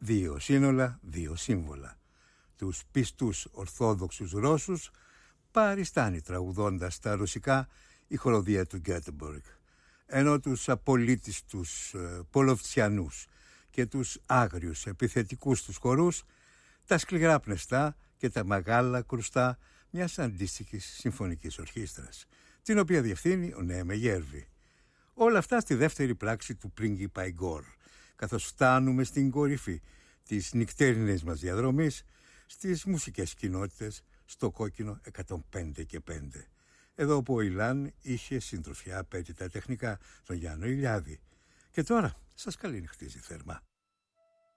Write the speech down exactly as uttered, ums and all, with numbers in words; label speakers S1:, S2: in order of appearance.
S1: Δύο σύνολα, δύο σύμβολα. Τους πιστούς Ορθόδοξους Ρώσους παριστάνει τραγουδώντας τα ρωσικά η χοροδία του Γκέτεμποργκ, ενώ τους απολύτιστους ε, Πολοφτσιανούς και τους άγριους επιθετικούς τους χορούς τα σκληρά πνευστά και τα μεγάλα κρουστά μιας αντίστοιχης συμφωνικής ορχήστρας, την οποία διευθύνει ο Νέμε Γέρβη. Όλα αυτά στη δεύτερη πράξη του πρίγκιπα Ιγκόρ, καθώς φτάνουμε στην κορυφή της νυκτέρινης μας διαδρομής στις μουσικές κοινότητες στο κόκκινο εκατόν πέντε και πέντε. Εδώ όπου ο Ιλάν είχε συντροφιά απέτητα τεχνικά τον Γιάννο Ηλιάδη. Και τώρα σας καληνυχτίζει θερμά.